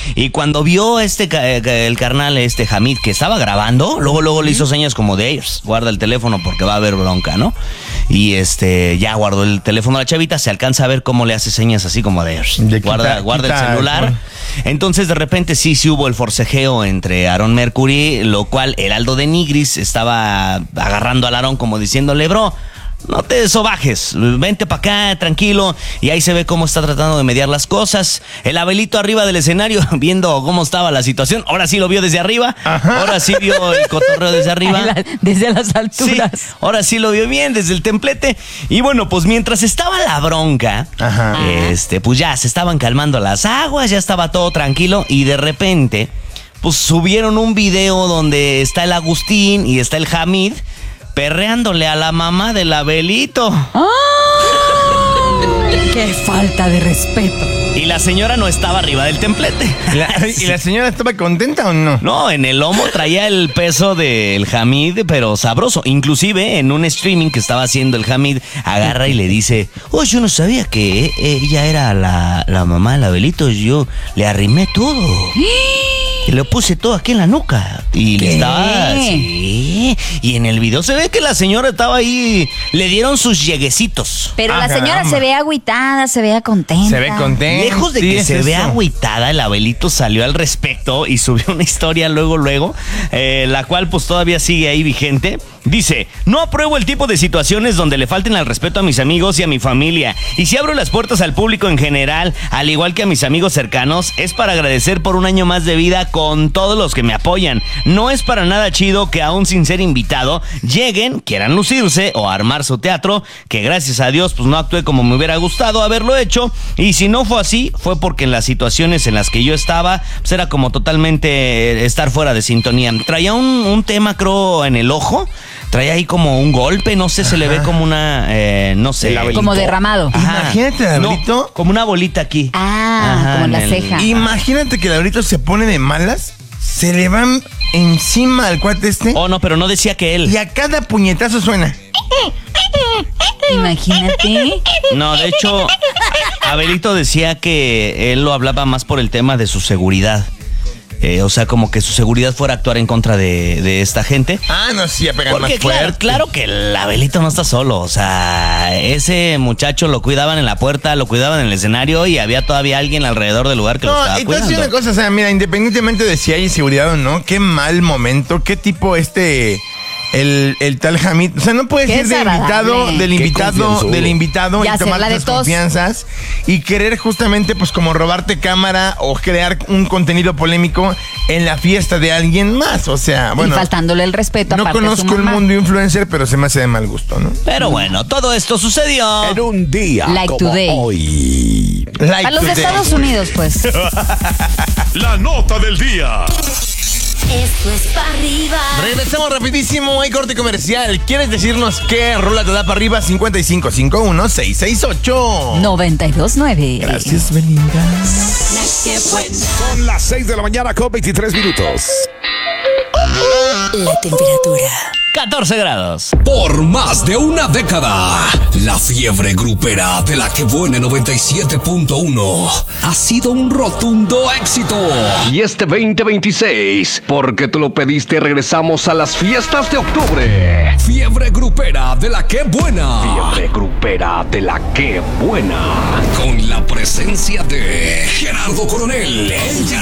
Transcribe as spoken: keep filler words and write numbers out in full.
Y cuando vio este el carnal, este Hamid, que estaba grabando, luego luego le hizo señas como de ellos, guarda el teléfono porque va a haber bronca, ¿no? Y este ya guardó el teléfono a la chavita, se alcanza a ver cómo le hace señas así como de ellos. De guarda quita, guarda quita, el celular. No. Entonces de repente sí, sí hubo el forcejeo entre Aaron Mercury, lo cual Heraldo de Nigris estaba agarrando al Aaron como diciéndole, bro, no te sobajes, vente para acá, tranquilo. Y ahí se ve cómo está tratando de mediar las cosas. El Abelito arriba del escenario, viendo cómo estaba la situación. Ahora sí lo vio desde arriba. Ajá. Ahora sí vio el cotorreo desde arriba. La, desde las alturas. Sí, ahora sí lo vio bien, desde el templete. Y bueno, pues mientras estaba la bronca, Ajá. este, pues ya se estaban calmando las aguas, ya estaba todo tranquilo. Y de repente, pues subieron un video donde está el Agustín y está el Hamid perreándole a la mamá del Abelito. ¡Ah! ¡Qué falta de respeto! Y la señora no estaba arriba del templete. ¿La, ¿Y la señora estaba contenta o no? No, en el lomo traía el peso del Hamid, pero sabroso. Inclusive en un streaming que estaba haciendo el Hamid, agarra y le dice, oh, yo no sabía que ella era la, la mamá del Abelito. Yo le arrimé todo. Y le puse todo aquí en la nuca. Y ¿Qué? le estaba... Sí. Y en el video se ve que la señora estaba ahí... Le dieron sus lleguecitos. Pero ah, la señora caramba. se ve agüitada, se ve contenta. Se ve contenta. Lejos de sí, que se vea agüitada, el Abelito salió al respecto y subió una historia luego, luego, eh, la cual pues todavía sigue ahí vigente. Dice, no apruebo el tipo de situaciones donde le falten al respeto a mis amigos y a mi familia. Y si abro las puertas al público en general, al igual que a mis amigos cercanos, es para agradecer por un año más de vida con todos los que me apoyan. No es para nada chido que aún sin ser invitado, lleguen, quieran lucirse o armar su teatro, que gracias a Dios pues no actué como me hubiera gustado haberlo hecho. Y si no fue así, fue porque en las situaciones en las que yo estaba, pues era como totalmente estar fuera de sintonía. Traía un, un tema, creo, en el ojo. Traía ahí como un golpe, no sé, Ajá. se le ve como una, eh, no sé. Como derramado. Ajá. Imagínate el Abelito. No, como una bolita aquí. Ah, Ajá, como en la el... ceja. Imagínate que el Abelito se pone de malas, se le van encima al cuate este. Oh, no, pero no decía que él. Y a cada puñetazo suena. Imagínate. No, de hecho, Abelito decía que él lo hablaba más por el tema de su seguridad. Eh, o sea, como que su seguridad fuera a actuar en contra de, de esta gente. Ah, no, sí, a pegar Porque más fuerte. Claro, claro que el Abelito no está solo. O sea, ese muchacho lo cuidaban en la puerta, lo cuidaban en el escenario y había todavía alguien alrededor del lugar que no, lo estaba y cuidando. No, y una cosa, o sea, mira, independientemente de si hay seguridad o no, qué mal momento, qué tipo este... El, el tal Hamid, o sea, no puedes ir del invitado, del invitado, del invitado y, y tomar las confianzas y querer justamente, pues, como robarte cámara o crear un contenido polémico en la fiesta de alguien más. O sea, bueno. Y faltándole el respeto. No conozco el mundo influencer, pero se me hace de mal gusto, ¿no? Pero bueno, todo esto sucedió en un día like como today. hoy. Like a los today. De Estados Unidos, pues. La nota del día. Esto es para arriba. Regresamos rapidísimo, hay corte comercial. ¿Quieres decirnos qué rola te da para arriba? cincuenta y cinco cincuenta y uno, seiscientos sesenta y ocho noventa y dos nueve. Gracias, Belinda. Son las seis de la mañana con veintitrés minutos. La temperatura catorce grados. Por más de una década, la fiebre grupera de la que buena noventa y siete punto uno ha sido un rotundo éxito. Y este veinte veintiséis, porque tú lo pediste, regresamos a las fiestas de octubre. Fiebre grupera de la que buena. Fiebre grupera de la que buena. Con la presencia de Gerardo Coronel, el